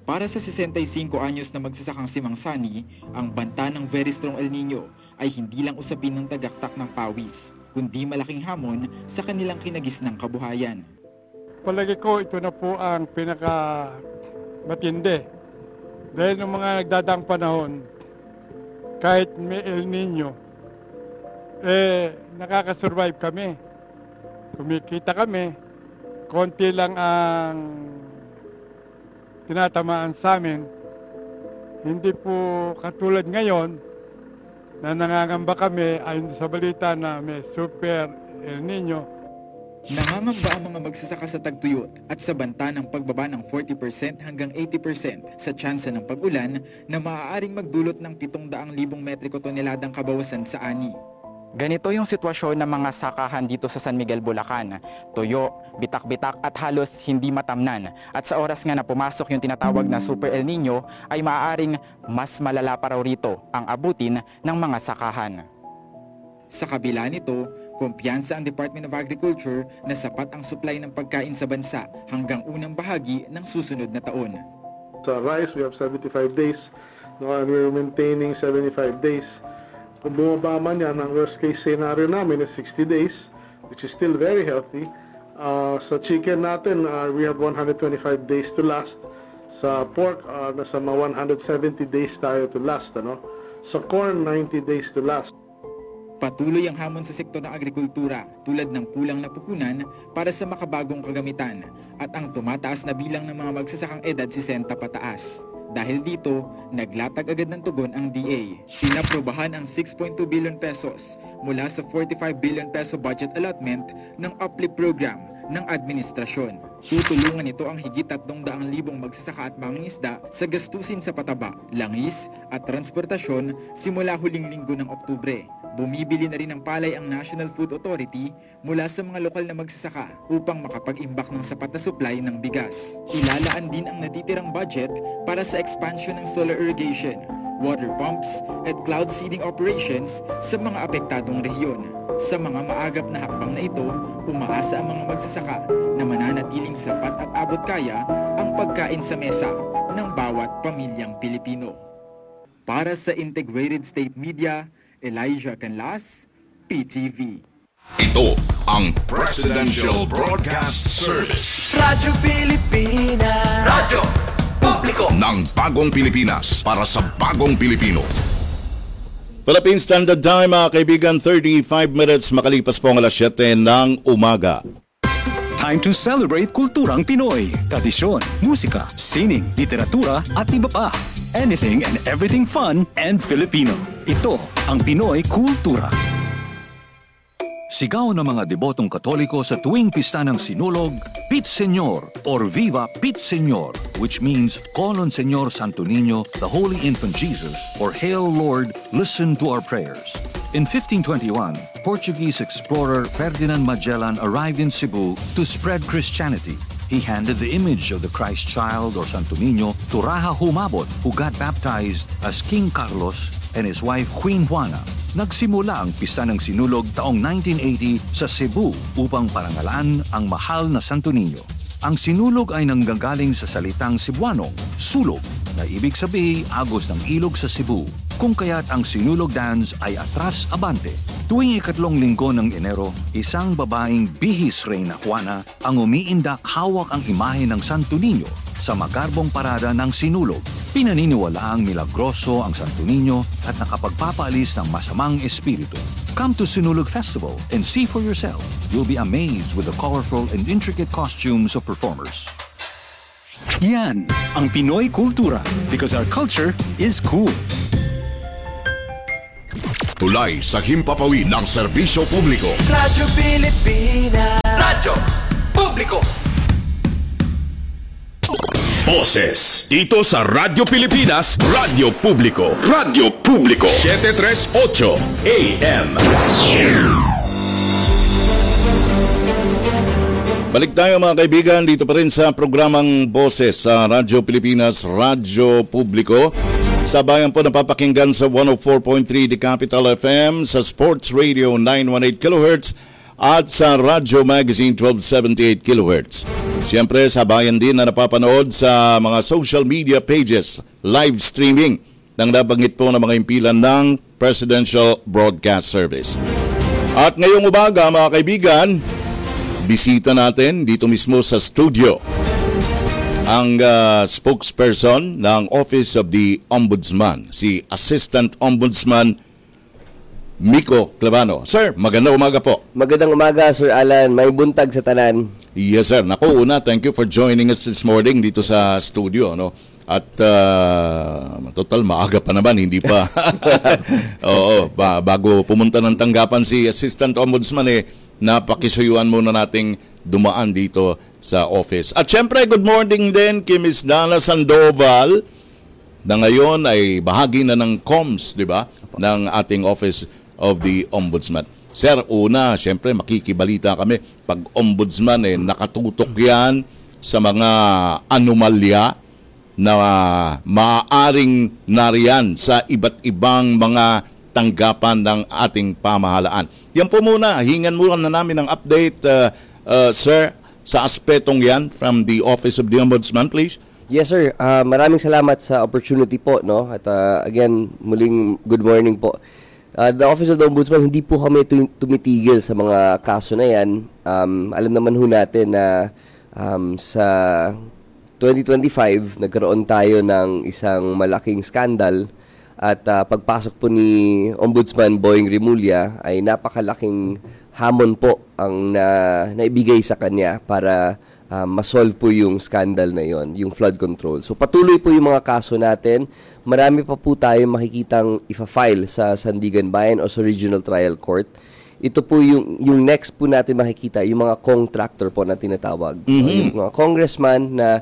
Para sa 65 anyos na magsasakang si Mang Sani, ang banta ng very strong El Nino ay hindi lang usapin ng tagaktak ng pawis, kundi malaking hamon sa kanilang kinagisnang kabuhayan. Palagi ko ito na po ang pinaka matindi. Dahil ng mga nagdadaang panahon, kahit may El Nino, nakakasurvive kami. Kumikita kami, konti lang ang tinatamaan sa amin. Hindi po katulad ngayon na nangangamba kami ayon sa balita na may super El Nino. Nangangamba ang mga magsasaka sa tagtuyot at sa banta ng pagbaba ng 40% hanggang 80% sa tsansa ng pag-ulan na maaaring magdulot ng 700,000 metriko toneladang kabawasan sa ani. Ganito yung sitwasyon ng mga sakahan dito sa San Miguel, Bulacan. Tuyo, bitak-bitak at halos hindi matamnan. At sa oras nga na pumasok yung tinatawag na Super El Nino ay maaaring mas malala pa raw rito ang abutin ng mga sakahan. Sa kabila nito, kumpiyansa ang Department of Agriculture na sapat ang supply ng pagkain sa bansa hanggang unang bahagi ng susunod na taon. Sa rice, we have 75 days. And we're maintaining 75 days. Kung bumaba man yan, ang worst case scenario namin is 60 days, which is still very healthy. Sa chicken natin, we have 125 days to last. Sa pork, nasa mga 170 days tayo to last. Sa corn, 90 days to last. Patuloy ang hamon sa sektor ng agrikultura tulad ng kulang na puhunan para sa makabagong kagamitan at ang tumataas na bilang ng mga magsasakang edad 60 pataas. Dahil dito, naglatag agad ng tugon ang DA. Inaprobahan ang 6.2 billion pesos mula sa 45 billion peso budget allotment ng UPLIP program ng administrasyon. Tutulungan ito ang higit 300,000 magsasaka at mangingisda sa gastusin sa pataba, langis at transportasyon simula huling linggo ng Oktubre. Bumibili na rin ng palay ang National Food Authority mula sa mga lokal na magsasaka upang makapag-imbak ng sapat na supply ng bigas. Ilalaan din ang natitirang budget para sa expansion ng solar irrigation, water pumps at cloud seeding operations sa mga apektadong rehiyon. Sa mga maagap na hakbang na ito, umaasa ang mga magsasaka na mananatiling sapat at abot kaya ang pagkain sa mesa ng bawat pamilyang Pilipino. Para sa Integrated State Media, Elijah Canlas, PTV. Ito ang Presidential Broadcast Service. Radyo Pilipinas. Radyo Publiko ng Bagong Pilipinas para sa Bagong Pilipino. Philippine Standard Time, mga kaibigan, 35 minutes makalipas po ang alas 7 ng umaga. Time to celebrate kulturang Pinoy. Tradisyon, musika, sining, literatura at iba pa. Anything and everything fun and Filipino. Ito ang Pinoy Kultura. Sigaw ng mga debotong Katoliko sa tuwing pista ng Sinulog, Pit Señor or Viva Pit Señor, which means Call on Señor Santo Niño, the Holy Infant Jesus, or Hail Lord, listen to our prayers. In 1521, Portuguese explorer Ferdinand Magellan arrived in Cebu to spread Christianity. He handed the image of the Christ child or Santo Niño to Raja Humabon, who got baptized as King Carlos and his wife Queen Juana. Nagsimula ang pista ng Sinulog taong 1980 sa Cebu upang parangalaan ang mahal na Santo Niño. Ang Sinulog ay nanggagaling sa salitang Cebuanong, sulog, na ibig sabihin agos ng ilog sa Cebu, kung kaya't ang Sinulog dance ay atras abante. Tuwing ikatlong linggo ng Enero, isang babaeng bihis Reyna Juana ang umiindak hawak ang imahe ng Santo Niño sa magarbong parada ng Sinulog. Pinaniniwalaang milagroso ang Santo Niño at nakapagpapaalis ng masamang espiritu. Come to Sinulog Festival and see for yourself. You'll be amazed with the colorful and intricate costumes of performers. Yan ang Pinoy Kultura, because our culture is cool. Tulay sa himpapawid ng serbisyo publiko. Radyo Pilipinas. Radyo Publiko. Boses dito sa Radyo Pilipinas, Radyo Publiko. Radyo Publiko 738 AM. Balik tayo mga kaibigan, dito pa rin sa programang Boses sa Radyo Pilipinas, Radyo Publiko. Sa bayan po napapakinggan sa 104.3 The Capital FM, sa Sports Radio 918 kHz at sa Radyo Magazine 1278 kHz. Siyempre, sabayan din na napapanood sa mga social media pages, live streaming ng nabanggit po ng mga impilan ng Presidential Broadcast Service. At ngayong umaga, mga kaibigan, bisita natin dito mismo sa studio ang spokesperson ng Office of the Ombudsman, si Assistant Ombudsman Miko Clavano. Sir, magandang umaga po. Magandang umaga, Sir Alan. May buntag sa tanan. Yes, sir. Naku, una, thank you for joining us this morning dito sa studio. No? At total, maaga pa naman, hindi pa. Oo, bago pumunta ng tanggapan si Assistant Ombudsman, napakisuyuan muna nating dumaan dito sa office. At syempre, good morning din kay Ms. Dana Sandoval na ngayon ay bahagi na ng comms, di ba? Ng ating Office of the Ombudsman. Sir, una, syempre makikibalita kami. Pag Ombudsman, nakatutok yan sa mga anomalya na maaaring nariyan sa iba't ibang mga tanggapan ng ating pamahalaan. Yan po muna, hingan muna na namin ng update, sir, sa aspetong yan from the Office of the Ombudsman, please. Yes, sir. Maraming salamat sa opportunity po, no? At again, muling good morning po. The Office of the Ombudsman, hindi po kami tumitigil sa mga kaso na yan. Alam naman ho natin na sa 2025, nagkaroon tayo ng isang malaking skandal at pagpasok po ni Ombudsman Boying Rimulya ay napakalaking hamon po ang naibigay sa kanya para masolve po yung scandal na yon, yung flood control. So patuloy po yung mga kaso natin. Marami pa po tayo makikitang ifa-file sa Sandigan Bayan o sa Regional Trial Court. Ito po yung next po natin makikita, yung mga contractor po na tinatawag. Yung mga congressman na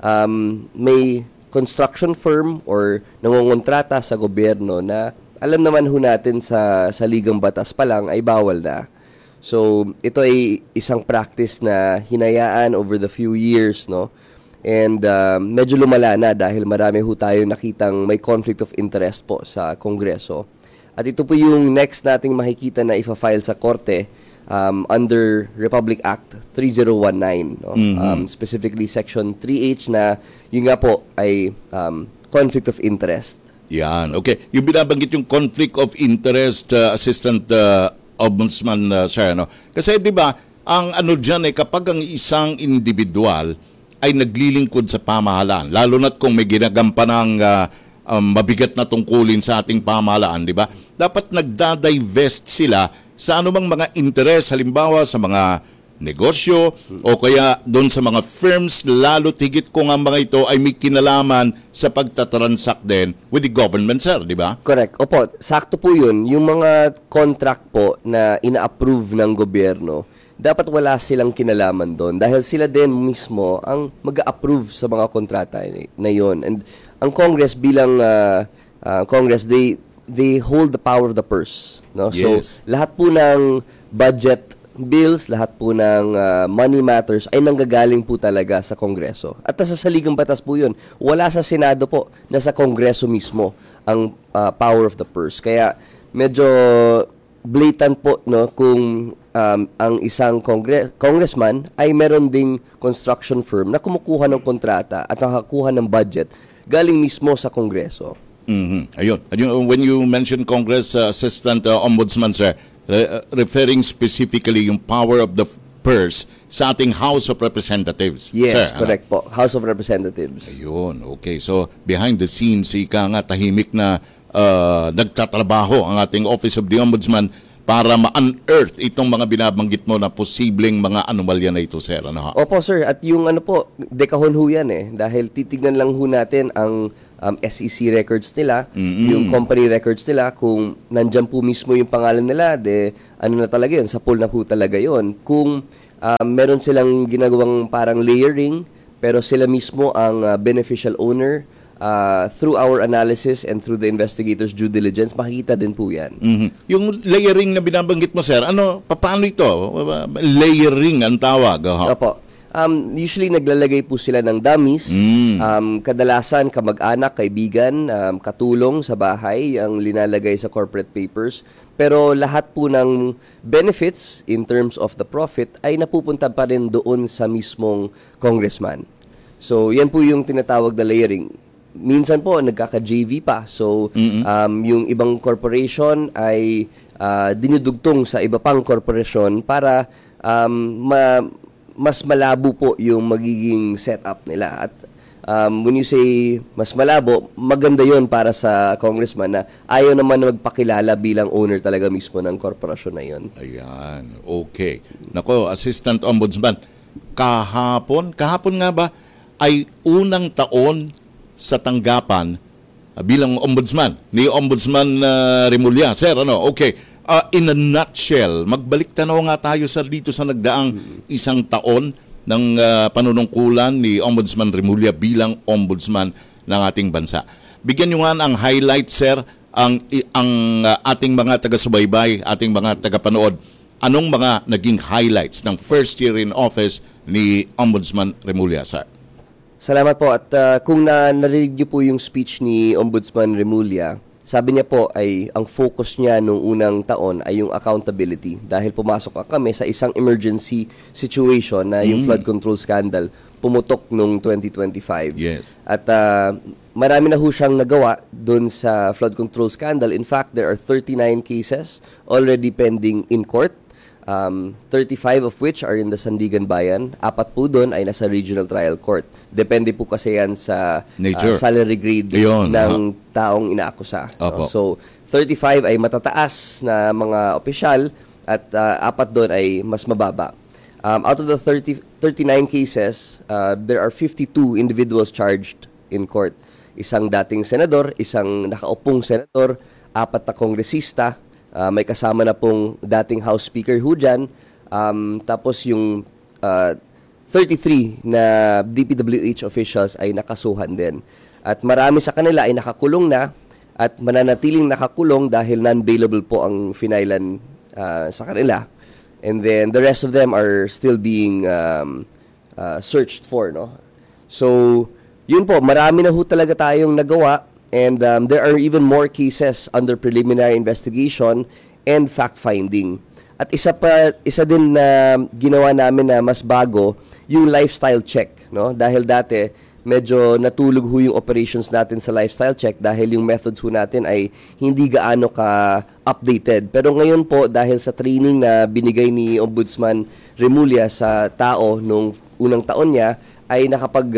may construction firm or nangongontrata sa gobyerno na alam naman ho natin sa ligang batas pa lang ay bawal na. So, ito ay isang practice na hinayaan over the few years, no? And medyo lumala na dahil marami ho tayo nakitang may conflict of interest po sa Kongreso. At ito po yung next nating makikita na ifa-file sa korte under Republic Act 3019, no? Specifically Section 3H na yun nga po ay conflict of interest. Yan, okay. Yung binabanggit yung conflict of interest, Assistant Ombudsman, sir, no? Kasi di ba, ang ano diyan kapag ang isang individual ay naglilingkod sa pamahalaan, lalo na't kung may ginagampanang mabigat na tungkulin sa ating pamahalaan, di ba? Dapat nagda-divest sila sa anumang mga interes, halimbawa sa mga negosyo o kaya doon sa mga firms, lalo tigit kung ang mga ito ay may kinalaman sa pagtatransact din with the government, sir, di ba? Correct. Opo, sakto po yun. Yung mga contract po na ina-approve ng gobyerno, dapat wala silang kinalaman doon dahil sila din mismo ang mag-approve sa mga kontrata na yun. And ang Congress bilang Congress, they hold the power of the purse, no? Yes. So lahat po ng budget bills, lahat po ng money matters ay nanggagaling po talaga sa Kongreso. At sa saligang batas po yun. Wala sa Senado po, nasa Kongreso mismo ang power of the purse. Kaya medyo blatant po, no, kung ang isang congressman ay meron ding construction firm na kumukuha ng kontrata at nakakuha ng budget galing mismo sa Kongreso. Ayun. When you mention Congress Assistant Ombudsman, sir, referring specifically yung power of the purse sa ating House of Representatives. Yes, sir, correct po. House of Representatives. Ayun, okay. So, behind the scenes, ika nga, tahimik na nagtatrabaho ang ating Office of the Ombudsman para ma-unearth itong mga binabanggit mo na posibleng mga anomalya na ito, sir. Ano, ha? Opo, sir. At yung ano po, dekahon ho yan dahil titignan lang ho natin ang SEC records nila, yung company records nila, kung nandyan po mismo yung pangalan nila, ano na talaga yun, sa pool na po talaga yun. Kung meron silang ginagawang parang layering, pero sila mismo ang beneficial owner, through our analysis and through the investigators' due diligence, makikita din po yan. Yung layering na binabanggit mo, sir, paano ito? Layering ang tawag. Opo. Usually naglalagay po sila ng dummies. Kadalasan kamag-anak, kaibigan, katulong sa bahay ang linalagay sa corporate papers. Pero lahat po ng benefits in terms of the profit ay napupunta pa rin doon sa mismong congressman. So yan po yung tinatawag na layering. Minsan po nagkaka-JV pa. So yung ibang corporation ay dinudugtong sa iba pang korporasyon para mas malabo po yung magiging setup nila. At when you say mas malabo, maganda yon para sa congressman na ayaw naman na magpakilala bilang owner talaga mismo ng korporasyon na yon. Ayan, okay. Nako, Assistant Ombudsman, kahapon nga ba ay unang taon sa tanggapan bilang ombudsman ni Ombudsman Remulla. Sir, okay. In a nutshell, magbalik tanaw nga tayo dito sa nagdaang isang taon ng panunungkulan ni Ombudsman Remulla bilang ombudsman ng ating bansa. Bigyan nyo nga ang highlight, sir, ang ating mga taga-subaybay, ating mga taga-panood. Anong mga naging highlights ng first year in office ni Ombudsman Remulla, sir? Salamat po. At kung narinig niyo po yung speech ni Ombudsman Remulla, sabi niya po ay ang focus niya nung unang taon ay yung accountability dahil pumasok kami sa isang emergency situation na yung flood control scandal pumutok nung 2025. Yes. At marami na ho siyang nagawa dun sa flood control scandal. In fact, there are 39 cases already pending in court. 35 of which are in the Sandigan Bayan. 4 po doon ay nasa regional trial court. Depende po kasi yan sa salary grade ng taong inaakusa. So, 35 ay matataas na mga opisyal at 4 doon ay mas mababa. Out of the 39 cases, there are 52 individuals charged in court. Isang dating senador, isang nakaupong senador, 4 na kongresista, may kasama na pong dating House Speaker ho dyan. Tapos yung 33 na DPWH officials ay nakasuhan din. At marami sa kanila ay nakakulong na at mananatiling nakakulong dahil non-bailable po ang finailan sa kanila. And then the rest of them are still being searched for. No? So, yun po, marami na ho talaga tayong nagawa. And there are even more cases under preliminary investigation and fact-finding. At isa din na ginawa namin na mas bago, yung lifestyle check. No? Dahil dati, medyo natulog ho yung operations natin sa lifestyle check dahil yung methods ho natin ay hindi gaano ka-updated. Pero ngayon po, dahil sa training na binigay ni Ombudsman Remulla sa tao nung unang taon niya, ay nakapag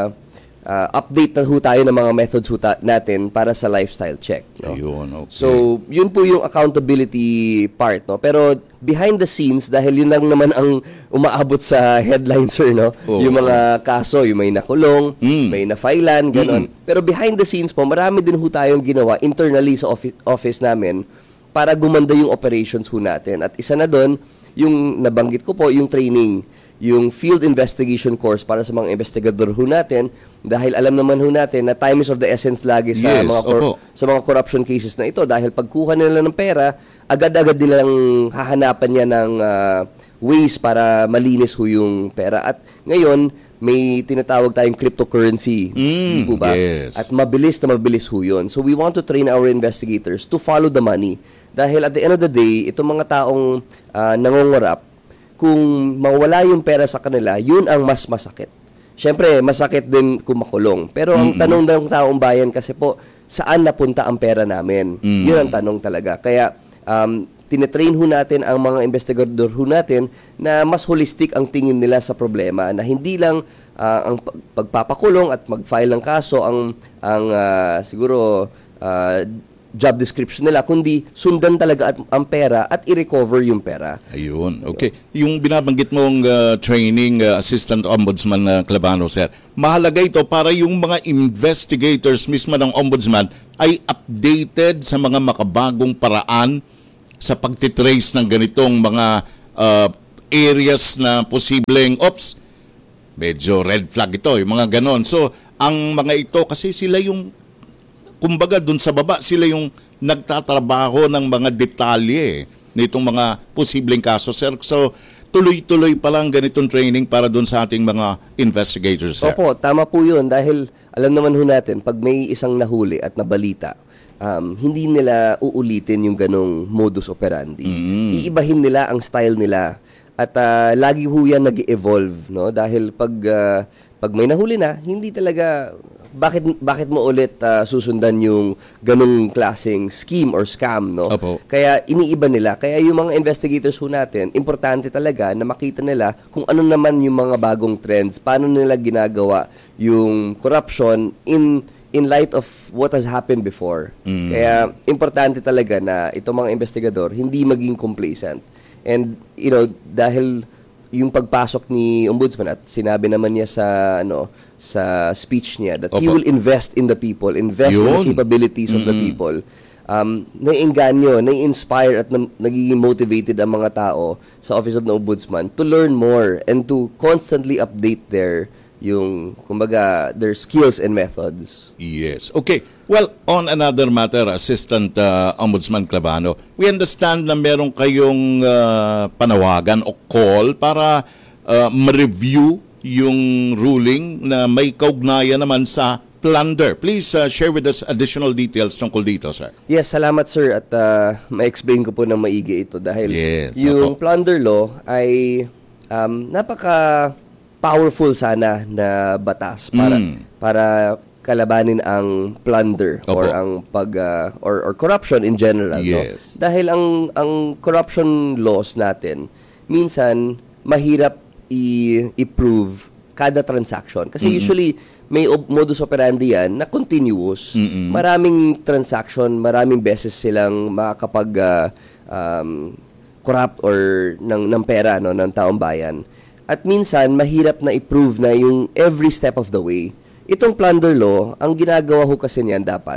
update na ho tayo ng mga methods ho natin para sa lifestyle check. No? Ayun, okay. So, yun po yung accountability part. No? Pero behind the scenes, dahil yun lang naman ang umaabot sa headlines, sir, no? Yung mga kaso, yung may nakulong, may na-filean, gano'n. Pero behind the scenes po, marami din ho tayong ginawa internally sa office namin para gumanda yung operations ho natin. At isa na doon, yung nabanggit ko po, yung training, yung field investigation course para sa mga investigador ho natin dahil alam naman ho natin na time is of the essence lagi sa sa mga corruption cases na ito dahil pagkuha nila ng pera agad-agad nilang hahanapan niya ng ways para malinis ho yung pera at ngayon may tinatawag tayong cryptocurrency di po ba? Yes. At mabilis ho yun. So we want to train our investigators to follow the money dahil at the end of the day itong mga taong nangongorap kung mawala yung pera sa kanila, yun ang mas masakit. Siyempre, masakit din kung makulong. Pero ang tanong ng taong bayan kasi po, saan napunta ang pera namin? Yun ang tanong talaga. Kaya, tinetrain ho natin ang mga investigador ho natin na mas holistic ang tingin nila sa problema. Na hindi lang ang pagpapakulong at mag-file ng kaso ang siguro job description nila, kundi sundan talaga ang pera at i-recover yung pera. Ayun, okay. Yung binabanggit mong training Assistant Ombudsman Clavano, sir, mahalaga ito para yung mga investigators mismo ng Ombudsman ay updated sa mga makabagong paraan sa pagtitrace ng ganitong mga areas na posibleng, medyo red flag ito, yung mga ganon. So, ang mga ito, kasi sila yung kumbaga dun sa baba, sila yung nagtatrabaho ng mga detalye nitong mga posibleng kaso, sir. So, tuloy-tuloy pa lang ganitong training para doon sa ating mga investigators, sir. Opo, tama po yun dahil alam naman ho natin, pag may isang nahuli at nabalita, hindi nila uulitin yung ganong modus operandi. Iibahin nila ang style nila. At lagi ho yan nag-evolve, no? Dahil pag may nahuli na, hindi talaga bakit mo ulit susundan yung ganung klaseng scheme or scam, no? Opo. Kaya iniiba nila. Kaya yung mga investigators ho natin, importante talaga na makita nila kung ano naman yung mga bagong trends, paano nila ginagawa yung corruption in light of what has happened before. Kaya importante talaga na itong mga investigador hindi maging complacent. And dahil yung pagpasok ni Ombudsman at sinabi naman niya sa speech niya that he will invest in the people, invest in the capabilities of the people. Naiinganyo, nai-inspire at nagiging motivated ang mga tao sa Office of the Ombudsman to learn more and to constantly update their skills and methods. Yes. Okay. Well, on another matter, Assistant Ombudsman Clavano, we understand na meron kayong panawagan o call para ma-review yung ruling na may kaugnayan naman sa plunder. Please share with us additional details tungkol dito, sir. Yes, salamat sir at ma-explain ko po ng maigi ito dahil yung plunder law ay napaka powerful sana na batas para kalabanin ang plunder or ang or corruption in general, no? Dahil ang corruption laws natin minsan mahirap i-prove kada transaction kasi usually may modus operandi yan na continuous. Maraming transaction, maraming beses silang makakapag corrupt or ng pera, no, ng taong bayan. At minsan, mahirap na i-prove na yung every step of the way. Itong plunder law, ang ginagawa ko kasi niyan dapat,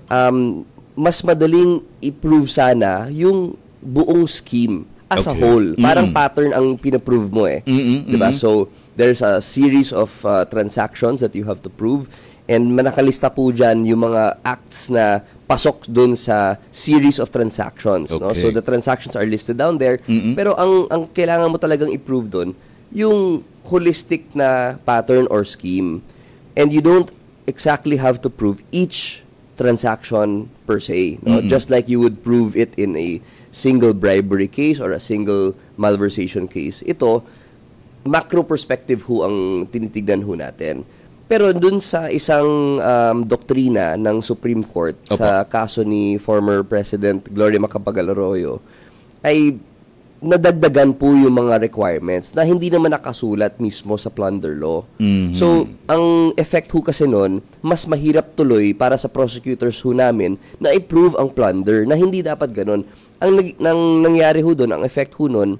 mas madaling i-prove sana yung buong scheme as a whole. Parang pattern ang pinaprove mo eh. Diba? So, there's a series of transactions that you have to prove and manakalista po dyan yung mga acts na pasok dun sa series of transactions. No? So, the transactions are listed down there. Pero ang kailangan mo talagang i-prove dun, yung holistic na pattern or scheme. And you don't exactly have to prove each transaction per se. No? Just like you would prove it in a single bribery case or a single malversation case. Ito, macro perspective ho ang tinitignan ho natin. Pero dun sa isang doktrina ng Supreme Court sa kaso ni former President Gloria Macapagal-Arroyo ay nadagdagan po yung mga requirements na hindi naman nakasulat mismo sa plunder law. So, ang effect ho kasi nun, mas mahirap tuloy para sa prosecutors ho namin na i-prove ang plunder na hindi dapat ganun. Ang nangyari ho doon, ang effect ho nun,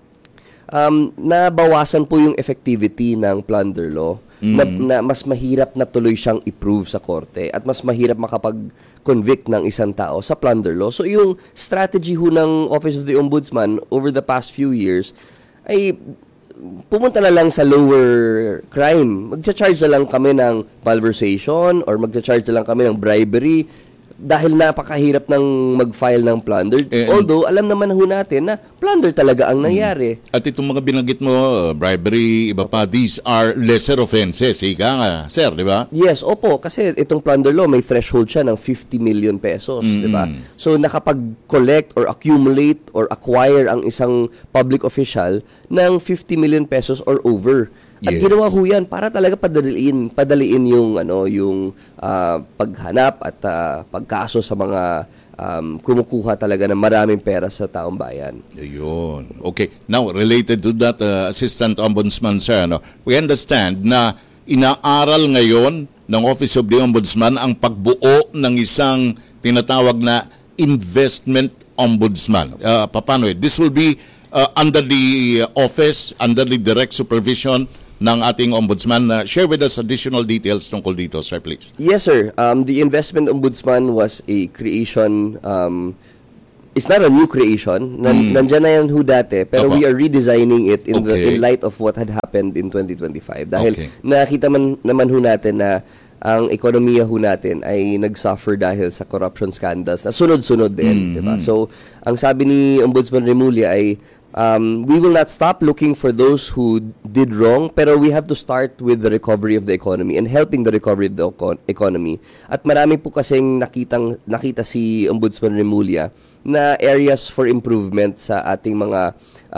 nabawasan po yung effectivity ng plunder law. Na mas mahirap na tuloy siyang i-prove sa korte at mas mahirap makapag-convict ng isang tao sa plunder law. So yung strategy ho ng Office of the Ombudsman over the past few years ay pumunta na lang sa lower crime. Magcha-charge na lang kami ng malversation or magcha-charge na lang kami ng bribery dahil napakahirap ng mag-file ng plunder. Although, alam naman ho natin na plunder talaga ang nangyari. At itong mga binanggit mo, bribery, iba pa, these are lesser offenses. Ika nga, sir, di ba? Yes, opo. Kasi itong plunder law, may threshold siya ng 50 million pesos. Di ba? So, nakapag-collect or accumulate or acquire ang isang public official ng 50 million pesos or over. At ginawa ho yan para talaga padaliin yung paghanap at pagkaso sa mga kumukuha talaga ng maraming pera sa taong bayan. Ayun. Okay. Now, related to that, Assistant Ombudsman, sir, we understand na inaaral ngayon ng Office of the Ombudsman ang pagbuo ng isang tinatawag na investment ombudsman. Paano eh? This will be under the office, under the direct supervision ng ating ombudsman. Share with us additional details tungkol dito, sir, please. Yes, sir. The Investment Ombudsman was a creation, it's not a new creation. Nandyan na yan ho dati, pero we are redesigning it in light of what had happened in 2025. Dahil nakita naman ho natin na ang ekonomiya ho natin ay nag-suffer dahil sa corruption scandals na sunod-sunod din, di ba? So, ang sabi ni Ombudsman Remulla ay we will not stop looking for those who did wrong, pero we have to start with the recovery of the economy and helping the recovery of the economy. At marami po kasing nakita si Ombudsman Remulla na areas for improvement sa ating mga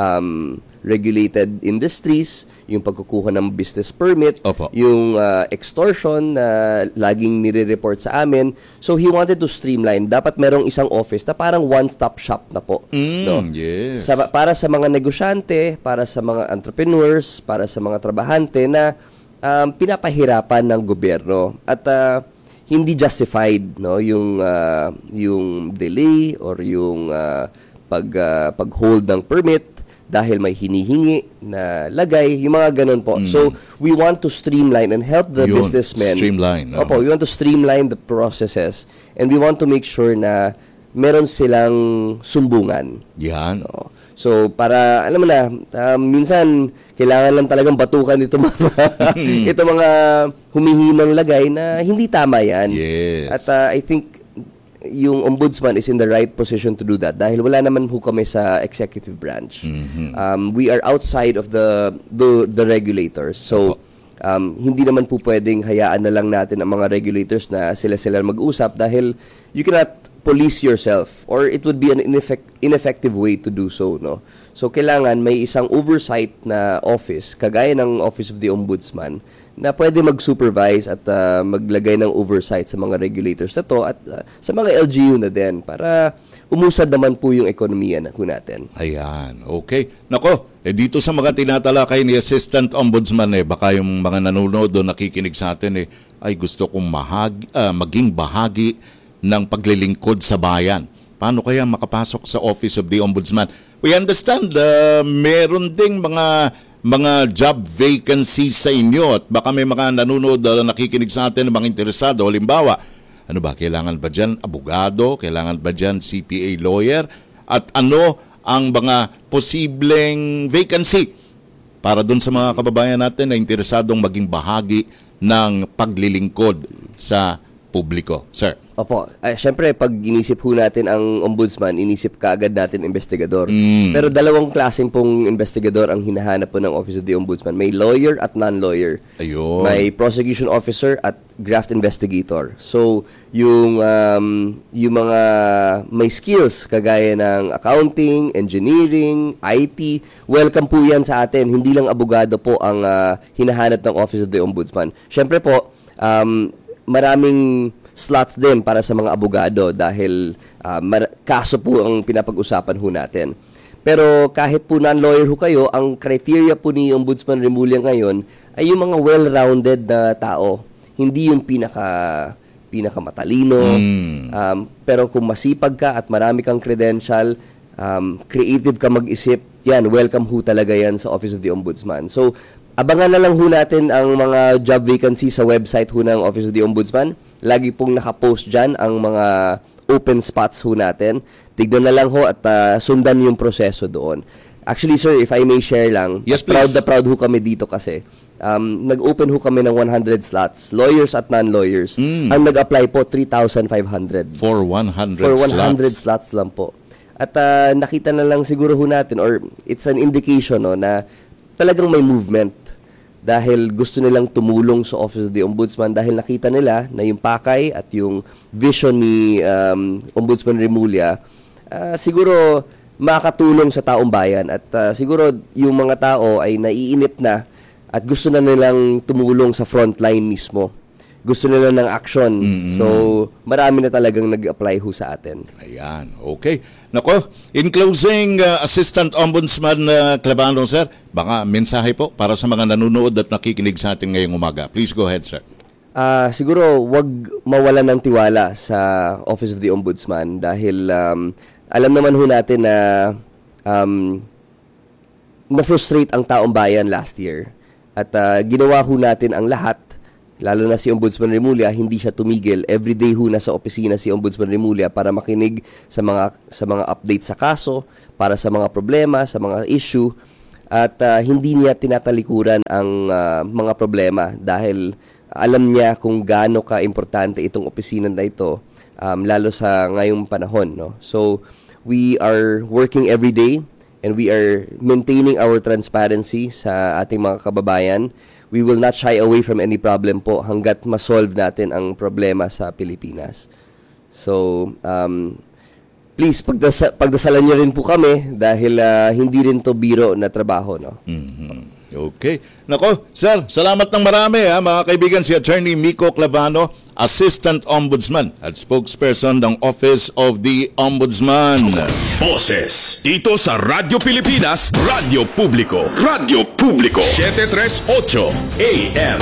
regulated industries, yung pagkukuha ng business permit, Opo. yung extortion na laging nire-report sa amin. So he wanted to streamline. Dapat merong isang office na parang one-stop shop na po. Yes. Para sa mga negosyante, para sa mga entrepreneurs, para sa mga trabahante na pinapahirapan ng gobyerno. At hindi justified, no, yung delay or yung pag-hold ng permit dahil may hinihingi na lagay, yung mga ganun po. So, we want to streamline and help the businessmen. Streamline. Opo, we want to streamline the processes and we want to make sure na meron silang sumbungan. Yan. No? So, para, alam mo na, minsan, kailangan lang talagang batukan itong mga humihinang lagay na hindi tama yan. Yes. At I think yung ombudsman is in the right position to do that dahil wala naman ho kami sa executive branch. We are outside of the regulators. So, hindi naman po pwedeng hayaan na lang natin ang mga regulators na sila mag-usap dahil you cannot police yourself or it would be an ineffective way to do so, no? So, kailangan may isang oversight na office, kagaya ng Office of the Ombudsman, na pwede mag-supervise at maglagay ng oversight sa mga regulators na to at sa mga LGU na din para umusad naman po yung ekonomiya na po natin. Ayan, okay. Nako, dito sa mga tinatalakay ni Assistant Ombudsman, baka yung mga nanonood o nakikinig sa atin, ay gusto kong maging bahagi ng paglilingkod sa bayan. Paano kaya makapasok sa Office of the Ombudsman? We understand, meron ding mga job vacancies sa inyo at baka may mga nanonood na nakikinig sa atin ng mga interesado. Halimbawa, ano ba, kailangan ba dyan abogado? Kailangan ba dyan CPA lawyer? At ano ang mga posibleng vacancy para dun sa mga kababayan natin na interesadong maging bahagi ng paglilingkod sa publiko? Sir. Opo. Siyempre, pag inisip ho natin ang ombudsman, inisip kaagad natin investigador. Pero dalawang klaseng pong investigador ang hinahanap po ng Office of the Ombudsman. May lawyer at non-lawyer. Ayun. May prosecution officer at graft investigator. So, yung mga may skills, kagaya ng accounting, engineering, IT, welcome po yan sa atin. Hindi lang abogado po ang hinahanap ng Office of the Ombudsman. Siyempre po, maraming slots din para sa mga abogado dahil kaso po ang pinapag-usapan ho natin. Pero kahit po non-lawyer ho kayo, ang criteria po ni Ombudsman Remulla ngayon ay yung mga well-rounded na tao. Hindi yung pinakamatalino. Pero kung masipag ka at marami kang credential, creative ka mag-isip, yan, welcome ho talaga yan sa Office of the Ombudsman. So, abangan na lang ho natin ang mga job vacancy sa website ho ng Office of the Ombudsman. Lagi pong nakapost dyan ang mga open spots ho natin. Tignan na lang ho at sundan yung proseso doon. Actually, sir, if I may share lang, yes, proud na proud ho kami dito kasi. Nag-open ho kami ng 100 slots, lawyers at non-lawyers. Ang nag-apply po, 3,500. For 100 slots lang po. At nakita na lang siguro ho natin, or it's an indication na talagang may movement dahil gusto nilang tumulong sa Office of the Ombudsman dahil nakita nila na yung pakay at yung vision ni Ombudsman Remulla siguro makatulong sa taong bayan at siguro yung mga tao ay naiinip na at gusto na nilang tumulong sa frontline mismo. Gusto nila ng action. So, marami na talagang nag-apply ho sa atin. Ayan, okay. Nako, in closing, Assistant Ombudsman Clavano, sir, baka mensahe po para sa mga nanonood at nakikinig sa atin ngayong umaga. Please go ahead, sir. Siguro, wag mawalan ng tiwala sa Office of the Ombudsman dahil alam naman ho natin na na-frustrate ang taong bayan last year. At ginawa ho natin ang lahat. Lalo na si Ombudsman Remulla, hindi siya tumigil. Everyday ho nasa opisina si Ombudsman Remulla para makinig sa mga updates sa kaso, para sa mga problema, sa mga issue. At hindi niya tinatalikuran ang mga problema dahil alam niya kung gaano ka-importante itong opisina na ito, lalo sa ngayong panahon. No? So, we are working every day and we are maintaining our transparency sa ating mga kababayan. We will not shy away from any problem po hanggat ma-solve natin ang problema sa Pilipinas. So, please, pagdasalan niyo rin po kami dahil hindi rin to biro na trabaho, no? Okay. Nako, sir, salamat ng marami mga kaibigan. Si Attorney Miko Clavano, Assistant Ombudsman at spokesperson ng Office of the Ombudsman. Boses dito sa Radyo Pilipinas, Radyo Publiko. Radyo Publiko 738 AM.